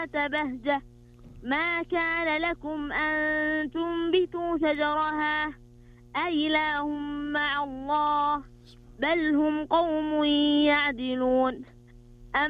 بهجة ما كان لكم أن تنبتوا شجرها أإله مع الله بل هم قوم يعدلون